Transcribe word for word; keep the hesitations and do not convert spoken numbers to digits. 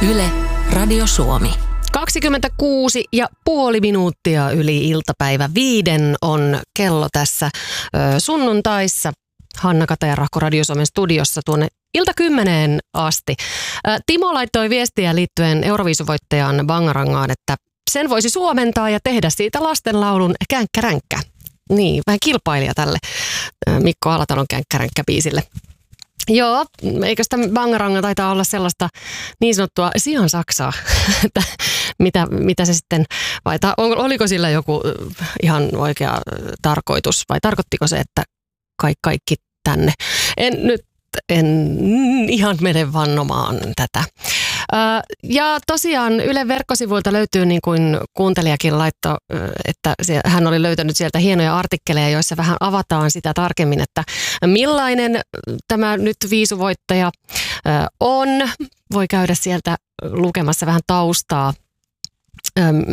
Yle, Radio Suomi. kaksikymmentäkuusi ja puoli minuuttia yli iltapäivä viiden on kello tässä ö, sunnuntaissa. Hanna Kataja-Rahko Radio Suomen studiossa tuonne ilta kymmeneen asti. Ö, Timo laittoi viestiä liittyen Euroviisuvoittajan Bangarangaan, että sen voisi suomentaa ja tehdä siitä lastenlaulun Känkkäränkkä. Niin, vähän kilpailija tälle ö, Mikko Alatalon Känkkäränkkä-biisille. Joo, eikö sitä Bangaranga taitaa olla sellaista niin sanottua sian saksaa, että mitä, mitä se sitten, vai ta, oliko sillä joku ihan oikea tarkoitus, vai tarkoittiko se, että kaikki, kaikki tänne? En nyt, en ihan mene vannomaan tätä. Ja tosiaan Ylen verkkosivuilta löytyy, niin kuin kuuntelijakin laittoi, että hän oli löytänyt sieltä hienoja artikkeleja, joissa vähän avataan sitä tarkemmin, että millainen tämä nyt viisuvoittaja on. Voi käydä sieltä lukemassa vähän taustaa,